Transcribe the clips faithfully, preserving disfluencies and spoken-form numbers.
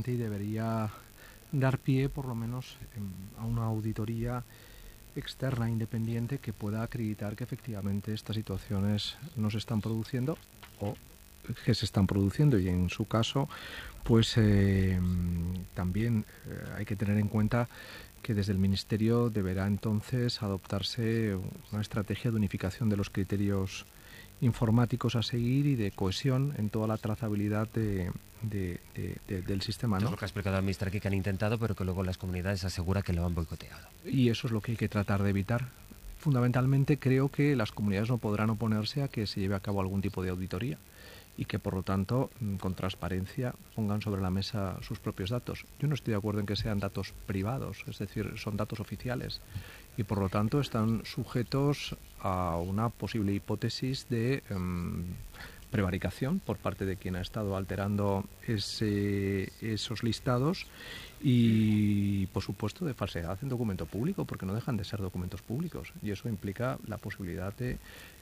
interesante y debería dar pie, por lo menos, a una auditoría externa independiente que pueda acreditar que efectivamente estas situaciones no se están produciendo o que se están produciendo, y en su caso pues eh, también eh, hay que tener en cuenta que desde el Ministerio deberá entonces adoptarse una estrategia de unificación de los criterios informáticos a seguir y de cohesión en toda la trazabilidad de, de, de, de, del sistema, ¿no? Es lo que ha explicado la ministra aquí, que han intentado, pero que luego las comunidades asegura que lo han boicoteado. Y eso es lo que hay que tratar de evitar. Fundamentalmente creo que las comunidades no podrán oponerse a que se lleve a cabo algún tipo de auditoría y que, por lo tanto, con transparencia pongan sobre la mesa sus propios datos. Yo no estoy de acuerdo en que sean datos privados, es decir, son datos oficiales y, por lo tanto, están sujetos a una posible hipótesis de um, prevaricación por parte de quien ha estado alterando ese, esos listados y, por supuesto, de falsedad en documento público, porque no dejan de ser documentos públicos, y eso implica la posibilidad de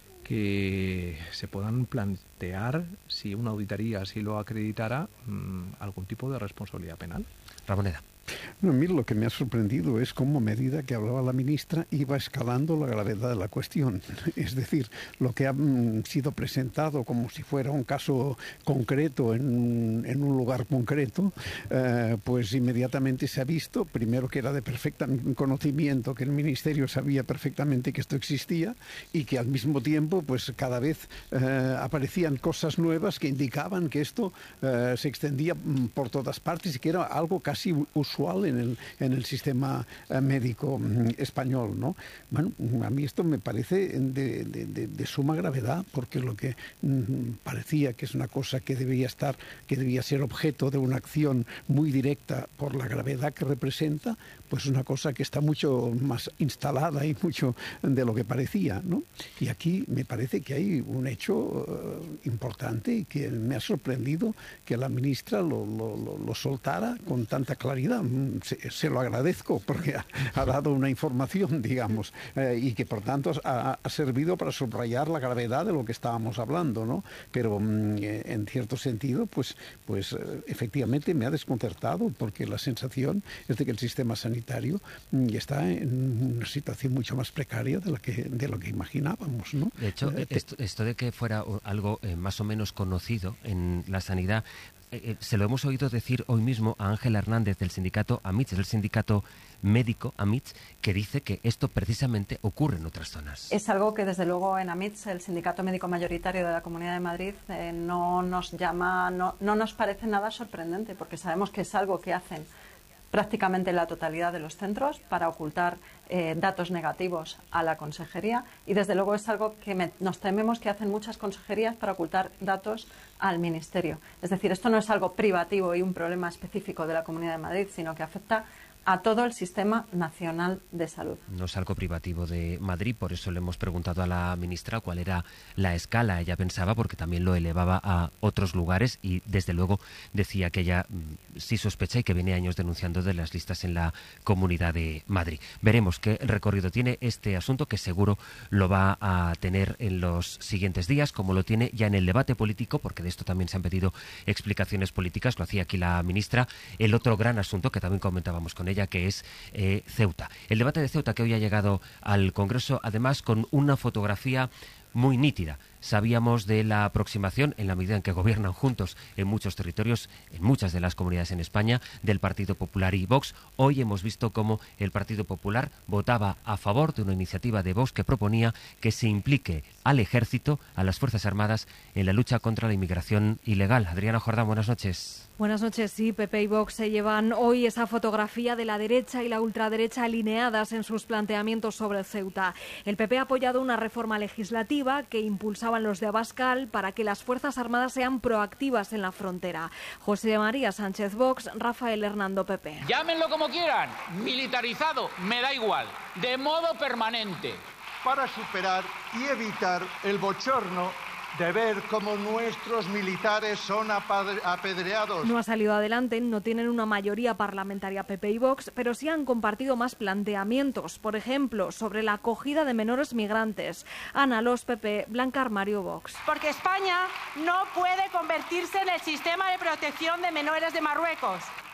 que se puedan plantear, si una auditoría así lo acreditara, mmm, algún tipo de responsabilidad penal. Ramoneda. No, a mí lo que me ha sorprendido es cómo, a medida que hablaba la ministra, iba escalando la gravedad de la cuestión. Es decir, lo que ha mm, sido presentado como si fuera un caso concreto en, en un lugar concreto, eh, pues inmediatamente se ha visto, primero, que era de perfecto conocimiento, que el Ministerio sabía perfectamente que esto existía y que al mismo tiempo, pues cada vez eh, aparecían cosas nuevas que indicaban que esto eh, se extendía mm, por todas partes y que era algo casi usual en el, en el sistema eh, médico mm, español, ¿no? Bueno, a mí esto me parece de, de, de, de suma gravedad, porque lo que mm, parecía que es una cosa que debía estar, que debía ser objeto de una acción muy directa por la gravedad que representa, pues una cosa que está mucho más instalada y mucho de lo que parecía, ¿no? Y aquí me parece que hay un hecho uh, importante y que me ha sorprendido que la ministra lo, lo, lo, lo soltara con tanta claridad. Se, se lo agradezco porque ha, ha dado una información, digamos, eh, y que por tanto ha, ha servido para subrayar la gravedad de lo que estábamos hablando, ¿no? Pero mm, en cierto sentido, pues, pues eh, efectivamente me ha desconcertado, porque la sensación es de que el sistema sanitario mm, está en una situación mucho más precaria de la que de lo que imaginábamos, ¿no? De hecho, Eh, esto, esto de que fuera algo eh, más o menos conocido en la sanidad, Eh, se lo hemos oído decir hoy mismo a Ángela Hernández del sindicato AMITS, del sindicato médico AMITS, que dice que esto precisamente ocurre en otras zonas. Es algo que desde luego en AMITS, el sindicato médico mayoritario de la Comunidad de Madrid, eh, no nos llama, no, no nos parece nada sorprendente, porque sabemos que es algo que hacen prácticamente la totalidad de los centros para ocultar eh, datos negativos a la consejería, y desde luego es algo que me, nos tememos que hacen muchas consejerías para ocultar datos al Ministerio. Es decir, esto no es algo privativo y un problema específico de la Comunidad de Madrid, sino que afecta a todo el sistema nacional de salud. No es algo privativo de Madrid, por eso le hemos preguntado a la ministra cuál era la escala. Ella pensaba, porque también lo elevaba a otros lugares, y desde luego decía que ella mmm, sí sospecha y que viene años denunciando de las listas en la Comunidad de Madrid. Veremos qué recorrido tiene este asunto, que seguro lo va a tener en los siguientes días, como lo tiene ya en el debate político, porque de esto también se han pedido explicaciones políticas, lo hacía aquí la ministra. El otro gran asunto que también comentábamos con ella, que es eh, Ceuta. El debate de Ceuta, que hoy ha llegado al Congreso, además con una fotografía muy nítida. Sabíamos de la aproximación, en la medida en que gobiernan juntos en muchos territorios, en muchas de las comunidades en España, del Partido Popular y Vox. Hoy hemos visto cómo el Partido Popular votaba a favor de una iniciativa de Vox que proponía que se implique al Ejército, a las Fuerzas Armadas, en la lucha contra la inmigración ilegal. Adriana Jordán, buenas noches. Buenas noches. Sí, P P y Vox se llevan hoy esa fotografía de la derecha y la ultraderecha alineadas en sus planteamientos sobre Ceuta. El P P ha apoyado una reforma legislativa que impulsaban los de Abascal para que las Fuerzas Armadas sean proactivas en la frontera. José María Sánchez Vox, Rafael Hernando P P. Llámenlo como quieran, militarizado, me da igual, de modo permanente. Para superar y evitar el bochorno de ver cómo nuestros militares son apedreados. No ha salido adelante, no tienen una mayoría parlamentaria P P y Vox, pero sí han compartido más planteamientos, por ejemplo, sobre la acogida de menores migrantes. Ana Los P P, Blanca Armario Vox. Porque España no puede convertirse en el sistema de protección de menores de Marruecos.